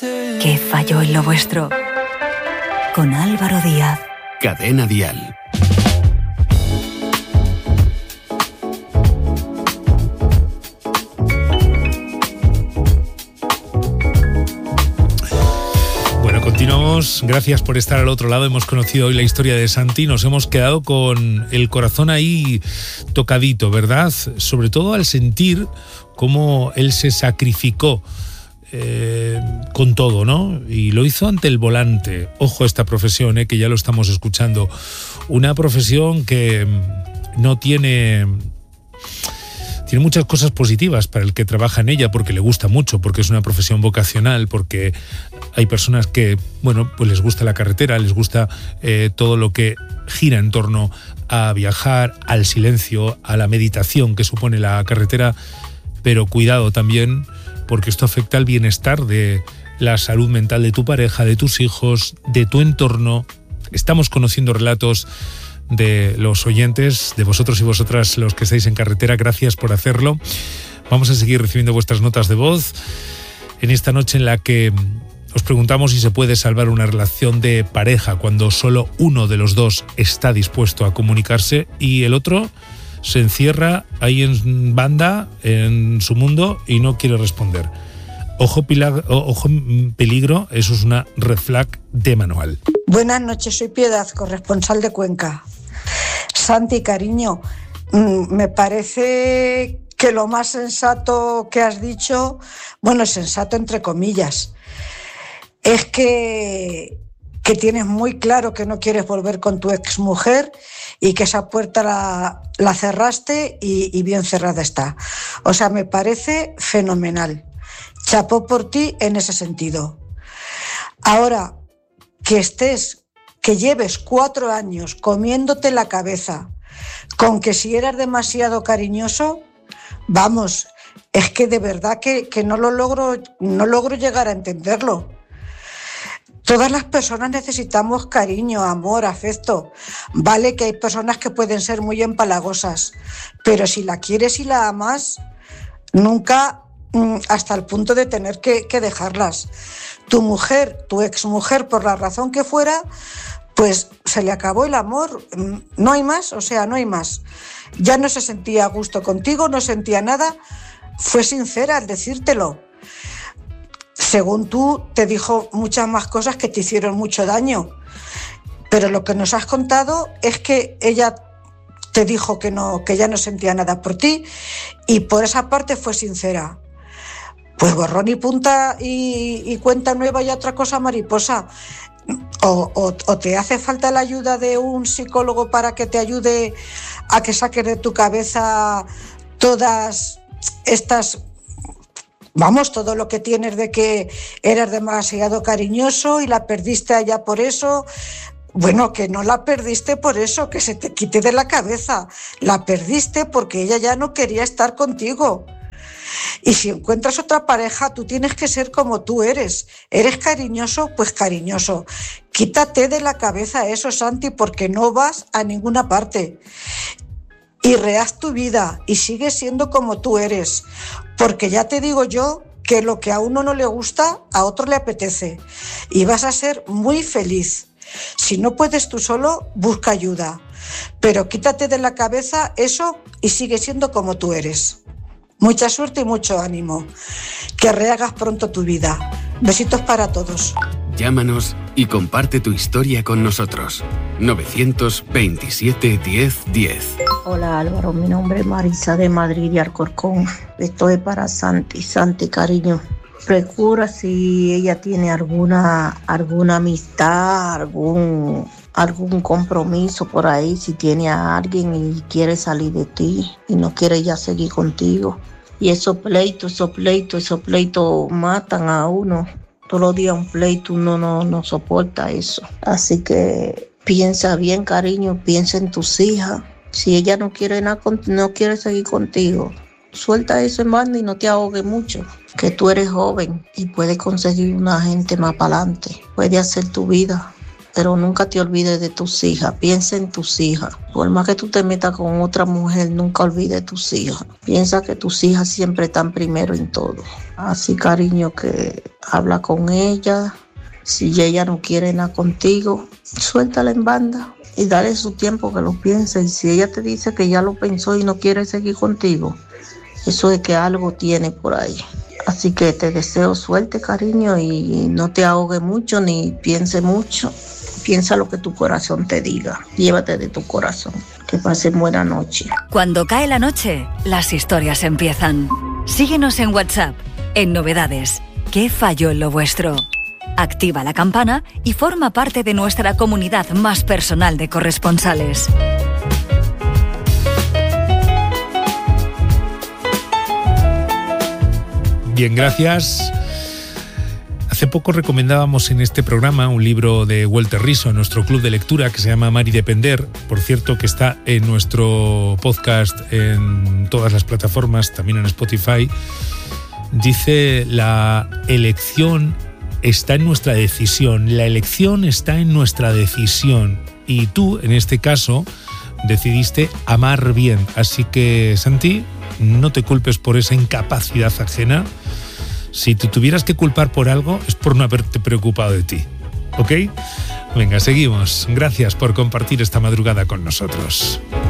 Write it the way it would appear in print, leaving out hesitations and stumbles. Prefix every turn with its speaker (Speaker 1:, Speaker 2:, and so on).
Speaker 1: ¿Qué falló en lo vuestro? Con Álvaro Díaz.
Speaker 2: Cadena Dial.
Speaker 3: Continuamos, gracias por estar al otro lado. Hemos conocido hoy la historia de Santi, nos hemos quedado con el corazón ahí tocadito, ¿verdad? Sobre todo al sentir cómo él se sacrificó con todo, ¿no? Y lo hizo ante el volante. Ojo a esta profesión, que ya lo estamos escuchando. Una profesión que no tiene muchas cosas positivas para el que trabaja en ella, porque le gusta mucho, porque es una profesión vocacional, porque hay personas que, bueno, pues les gusta la carretera, les gusta todo lo que gira en torno a viajar, al silencio, a la meditación que supone la carretera, pero cuidado también, porque esto afecta al bienestar de la salud mental de tu pareja, de tus hijos, de tu entorno. Estamos conociendo relatos de los oyentes, de vosotros y vosotras los que estáis en carretera. Gracias por hacerlo. Vamos a seguir recibiendo vuestras notas de voz en esta noche en la que os preguntamos si se puede salvar una relación de pareja cuando solo uno de los dos está dispuesto a comunicarse y el otro se encierra ahí en banda, en su mundo, y no quiere responder. Ojo peligro, eso es una red flag de manual.
Speaker 4: Buenas noches, soy Piedad, corresponsal de Cuenca. Santi, cariño, me parece que lo más sensato que has dicho, bueno, sensato entre comillas, es que tienes muy claro que no quieres volver con tu exmujer y que esa puerta la cerraste y bien cerrada está. O sea, me parece fenomenal. Chapó por ti en ese sentido. Ahora, que lleves 4 años comiéndote la cabeza con que si eras demasiado cariñoso, vamos, es que de verdad que no logro llegar a entenderlo. Todas las personas necesitamos cariño, amor, afecto. Vale que hay personas que pueden ser muy empalagosas, pero si la quieres y la amas, nunca hasta el punto de tener que dejarlas. Tu mujer, tu exmujer, por la razón que fuera, pues se le acabó el amor, no hay más, o sea, no hay más. Ya no se sentía a gusto contigo, no sentía nada, fue sincera al decírtelo. Según tú, te dijo muchas más cosas que te hicieron mucho daño, pero lo que nos has contado es que ella te dijo que ya no sentía nada por ti y por esa parte fue sincera. Pues borrón y punta y cuenta nueva y otra cosa mariposa. O te hace falta la ayuda de un psicólogo para que te ayude a que saques de tu cabeza todas estas, vamos, todo lo que tienes de que eras demasiado cariñoso y la perdiste allá por eso. Bueno, que no la perdiste por eso, que se te quite de la cabeza. La perdiste porque ella ya no quería estar contigo. Y si encuentras otra pareja, tú tienes que ser como tú eres. ¿Eres cariñoso? Pues cariñoso. Quítate de la cabeza eso, Santi, porque no vas a ninguna parte. Y rehaz tu vida y sigue siendo como tú eres. Porque ya te digo yo que lo que a uno no le gusta, a otro le apetece. Y vas a ser muy feliz. Si no puedes tú solo, busca ayuda. Pero quítate de la cabeza eso y sigue siendo como tú eres. Mucha suerte y mucho ánimo. Que rehagas pronto tu vida. Besitos para todos.
Speaker 2: Llámanos y comparte tu historia con nosotros. 927 10 10.
Speaker 5: Hola Álvaro, mi nombre es Marisa de Madrid y Alcorcón. Esto es para Santi. Santi, cariño, procura si ella tiene alguna amistad, algún compromiso por ahí, si tiene a alguien y quiere salir de ti y no quiere ya seguir contigo. Y esos pleitos matan a uno. Todos los días un pleito, uno no soporta eso. Así que piensa bien, cariño, piensa en tus hijas. Si ella no quiere seguir contigo, suelta eso en banda y no te ahogues mucho. Que tú eres joven y puedes conseguir una gente más para adelante. Puedes hacer tu vida. pero nunca te olvides de tus hijas. Piensa en tus hijas. Por más que tú te metas con otra mujer, nunca olvides tus hijas. Piensa que tus hijas siempre están primero en todo. Así, cariño, que habla con ella. Si ella no quiere nada contigo, suéltala en banda y dale su tiempo que lo piense. Y si ella te dice que ya lo pensó y no quiere seguir contigo, eso es que algo tiene por ahí. Así que te deseo suerte, cariño, y no te ahogue mucho ni piense mucho. Piensa lo que tu corazón te diga. Llévate de tu corazón. Que pasen buena noche.
Speaker 1: Cuando cae la noche, las historias empiezan. Síguenos en WhatsApp, en Novedades. ¿Qué falló en lo vuestro? Activa la campana y forma parte de nuestra comunidad más personal de corresponsales.
Speaker 3: Bien, gracias. Hace poco recomendábamos en este programa un libro de Walter Riso en nuestro club de lectura que se llama Amar y Depender, por cierto, que está en nuestro podcast en todas las plataformas, también en Spotify. Dice: la elección está en nuestra decisión, la elección está en nuestra decisión, y tú, en este caso, decidiste amar bien. Así que, Santi, no te culpes por esa incapacidad ajena. Si te tuvieras que culpar por algo, es por no haberte preocupado de ti. ¿Ok? Venga, seguimos. Gracias por compartir esta madrugada con nosotros.